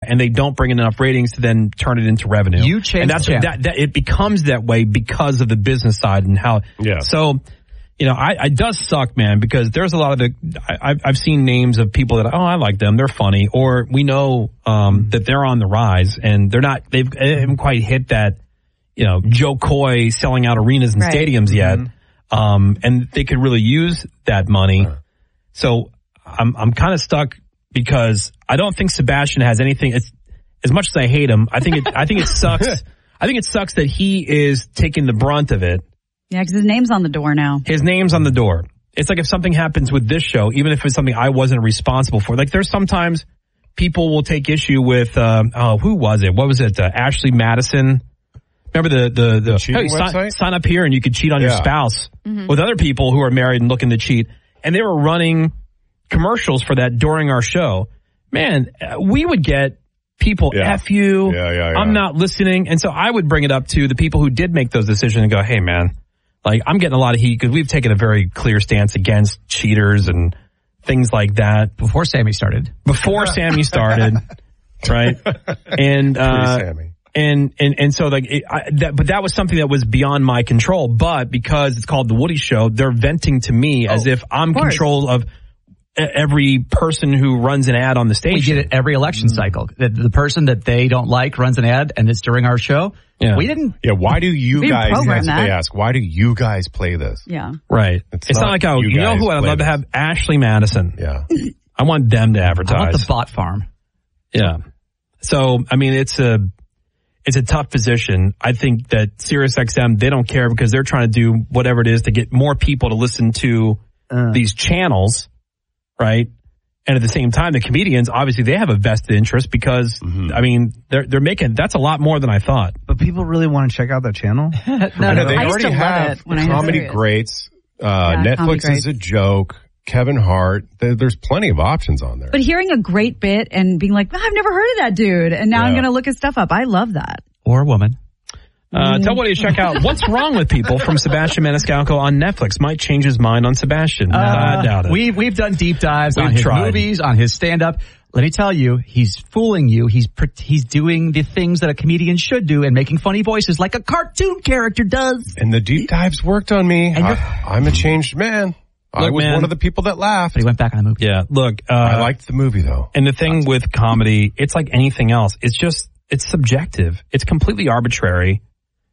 and they don't bring in enough ratings to then turn it into revenue. You change that it becomes that way because of the business side and how. Yeah. So, it does suck, man, because there's a lot of I've seen names of people that, I like them, they're funny, or we know that they're on the rise and they haven't quite hit that, Joe Coy selling out arenas and stadiums yet. And they could really use that money. So I'm kind of stuck because I don't think Sebastian has anything. As much as I hate him, I think it sucks. I think it sucks that he is taking the brunt of it. Yeah, because his name's on the door now. His name's on the door. It's like if something happens with this show, even if it's something I wasn't responsible for. Like there's sometimes people will take issue with, who was it? What was it? Ashley Madison. Remember the website? Sign up here and you could cheat on your spouse with other people who are married and looking to cheat. And they were running commercials for that during our show. Man, we would get people, F you, I'm not listening. And so I would bring it up to the people who did make those decisions and go, hey, man, like I'm getting a lot of heat because we've taken a very clear stance against cheaters and things like that. Before Sammy started. Right? And Sammy. And so like but that was something that was beyond my control. But because it's called The Woody Show, they're venting to me as if I'm control of every person who runs an ad on the station. We get it every election cycle. The person that they don't like runs an ad, and it's during our show. Yeah. We didn't. Yeah. Why do you guys? program that. They ask, why do you guys play this? Yeah. Right. It's not like who I'd love to have Ashley Madison. Yeah. I want them to advertise. I want the bot farm. Yeah. So I mean, it's a tough position. I think that SiriusXM, they don't care because they're trying to do whatever it is to get more people to listen to these channels, right? And at the same time, the comedians, obviously, they have a vested interest because, I mean, they're making, that's a lot more than I thought. But people really want to check out that channel? No, they already have comedy greats. Netflix is a joke. Kevin Hart. There's plenty of options on there. But hearing a great bit and being like, I've never heard of that dude, and now I'm going to look his stuff up. I love that. Or a woman. Tell Woody to check out What's Wrong with People from Sebastian Maniscalco on Netflix. Might change his mind on Sebastian. I doubt it. We've done deep dives on his movies, on his stand-up. Let me tell you, he's fooling you. He's doing the things that a comedian should do and making funny voices like a cartoon character does. And the deep dives worked on me. I'm a changed man. Look, I was one of the people that laughed. But he went back on the movie. Yeah, look. I liked the movie, though. And the thing with comedy, it's like anything else. It's subjective. It's completely arbitrary.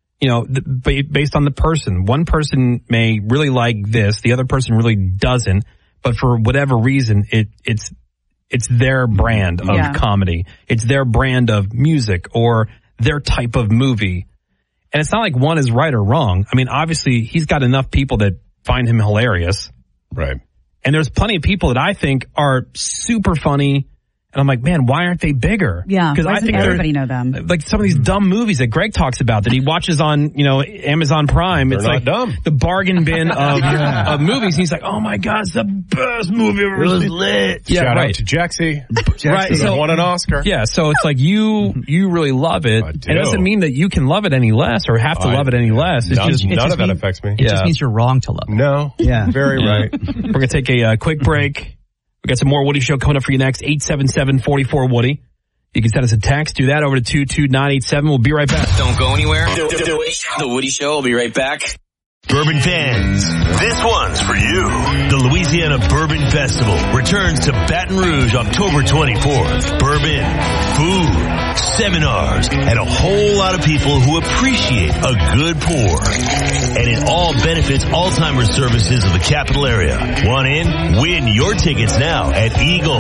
Based on the person. One person may really like this, the other person really doesn't, but for whatever reason, it's their brand of comedy. It's their brand of music or their type of movie. And it's not like one is right or wrong. I mean, obviously, he's got enough people that find him hilarious. Right. And there's plenty of people that I think are super funny. And I'm like, man, why aren't they bigger? Yeah, because I think everybody know them. Like some of these dumb movies that Greg talks about that he watches on, Amazon Prime. They're it's not like dumb. The bargain bin of movies. And he's like, oh my God, it's the best movie ever. It was lit. Yeah, Shout out to Jaxie. Right, so won an Oscar. Yeah, so it's like you really love it. It doesn't mean that you can love it any less or have to love it any less. It's none of that affects me. It just means you're wrong to love it. No. Yeah. Very right. We're going to take a quick break. We got some more Woody Show coming up for you next. 877-44-WOODY. You can send us a text. Do that over to 22987. We'll be right back. Don't go anywhere. The Woody Show will be right back. Bourbon fans, this one's for you. The Louisiana Bourbon Festival returns to Baton Rouge October 24th. Bourbon, food, seminars, and a whole lot of people who appreciate a good pour. And it all benefits Alzheimer's services of the capital area. Want in? Win your tickets now at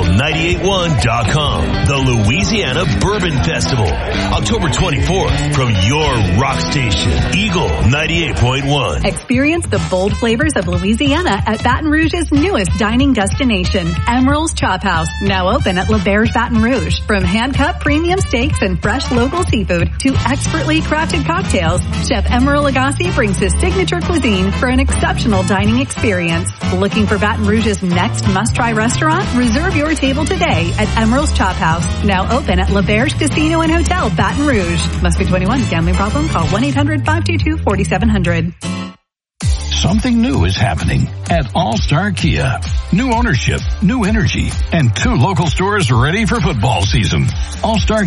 Eagle981.com. The Louisiana Bourbon Festival, October 24th from your rock station, Eagle 98.1. Experience the bold flavors of Louisiana at Baton Rouge's newest dining destination, Emeril's Chop House, now open at L'Auberge Baton Rouge. From hand-cut premium steaks and fresh local seafood to expertly crafted cocktails, Chef Emeril Lagasse brings his signature cuisine for an exceptional dining experience. Looking for Baton Rouge's next must-try restaurant? Reserve your table today at Emeril's Chop House, now open at L'Auberge Casino and Hotel, Baton Rouge. Must be 21. Gambling problem? Call 1-800-522-4700. Something new is happening at All-Star Kia. New ownership, new energy, and 2 local stores ready for football season. All-Star